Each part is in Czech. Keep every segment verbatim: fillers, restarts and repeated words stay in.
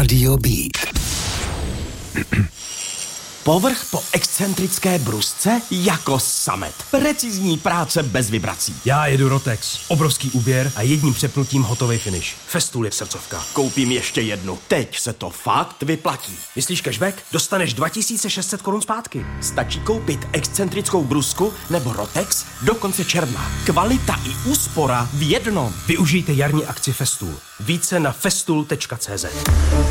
Rádio Beat. Povrch po excentrické brusce jako samet. Precizní práce bez vibrací. Já jedu Rotex. Obrovský úběr a jedním přepnutím hotový finish. Festool je srdcovka. Koupím ještě jednu. Teď se to fakt vyplatí. Myslíš cashback? Dostaneš dva tisíce šest set korun zpátky. Stačí koupit excentrickou brusku nebo Rotex do konce června. Kvalita i úspora v jednom. Využijte jarní akci Festool. Více na festool tečka cé zet.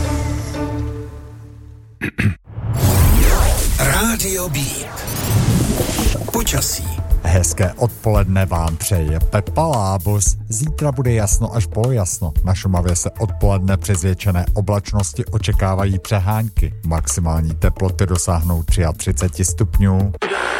Rádio Beat. Počasí. Hezké odpoledne vám přeje Pepa Lábus. Zítra bude jasno až polojasno. Na Šumavě se odpoledne přes většené oblačnosti očekávají přehánky. Maximální teploty dosáhnou třicet tři stupňů.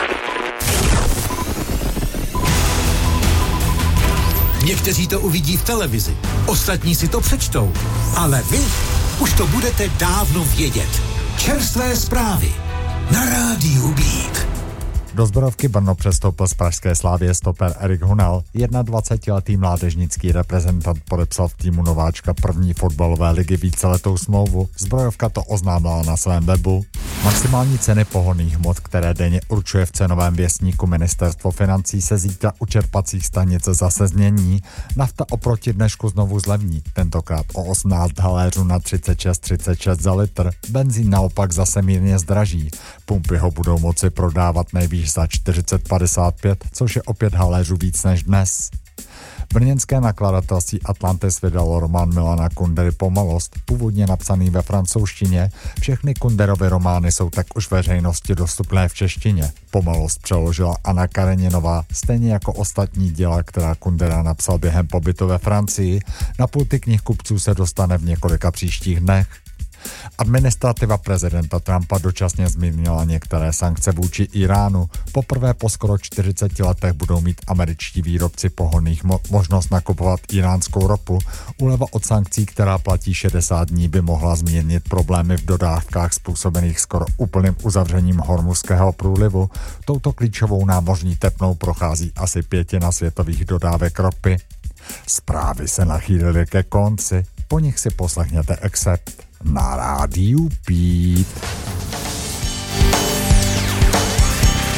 Někteří to uvidí v televizi, ostatní si to přečtou, ale vy už to budete dávno vědět. Čerstvé zprávy na Rádiu Beat. Do Zbrojovky Brno přestoupil z pražské Slavie stoper Erik Hunel. dvacetiletý mládežnický reprezentant podepsal v týmu nováčka první fotbalové ligy víceletou smlouvu. Zbrojovka to oznámila na svém webu. Maximální ceny pohonných hmot, které denně určuje v cenovém věstníku Ministerstvo financí, se zítra u čerpacích stanic zase změní. Nafta oproti dnešku znovu zlevní, tentokrát o osmnáct haléřů na třicet šest třicet šest za litr. Benzín naopak zase mírně zdraží. Pumpy ho budou moci prodávat nejvíc za čtyřicet padesát pět, což je opět haléřů víc než dnes. Brněnské nakladatelství Atlantis vydalo román Milana Kundery Pomalost, původně napsaný ve francouzštině. Všechny Kunderovy romány jsou tak už veřejnosti dostupné v češtině. Pomalost přeložila Anna Kareninová, stejně jako ostatní díla, která Kundera napsal během pobytu ve Francii. Na pulty knihkupců se dostane v několika příštích dnech. Administrativa prezidenta Trumpa dočasně zmírnila některé sankce vůči Iránu. Poprvé po skoro čtyřiceti letech budou mít američtí výrobci pohonných mo- možnost nakupovat iránskou ropu. Úleva od sankcí, která platí šedesát dní, by mohla zmírnit problémy v dodávkách způsobených skoro úplným uzavřením Hormuzského průlivu. Touto klíčovou námořní tepnou prochází asi pětina světových dodávek ropy. Zprávy se nachýlily ke konci, po nich si poslechněte Accept na Rádiu Beat.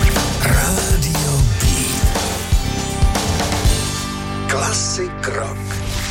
Rádio Beat. Klasik rock.